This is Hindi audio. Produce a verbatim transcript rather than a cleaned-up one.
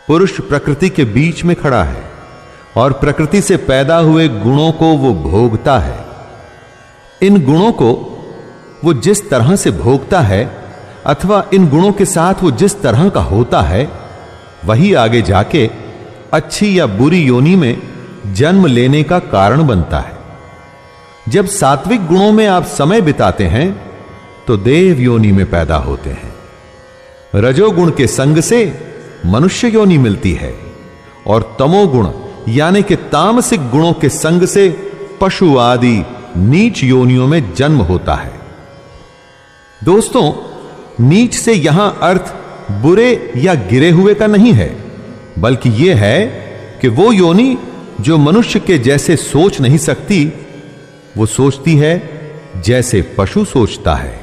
पुरुष प्रकृति के बीच में खड़ा है और प्रकृति से पैदा हुए गुणों को वो भोगता है। इन गुणों को वो जिस तरह से भोगता है अथवा इन गुणों के साथ वो जिस तरह का होता है, वही आगे जाके अच्छी या बुरी योनि में जन्म लेने का कारण बनता है। जब सात्विक गुणों में आप समय बिताते हैं तो देव योनि में पैदा होते हैं। रजोगुण के संग से मनुष्य योनि मिलती है और तमोगुण यानी कि तामसिक गुणों के संग से पशु आदि नीच योनियों में जन्म होता है। दोस्तों, नीच से यहां अर्थ बुरे या गिरे हुए का नहीं है, बल्कि यह है कि वो योनि जो मनुष्य के जैसे सोच नहीं सकती, वो सोचती है जैसे पशु सोचता है।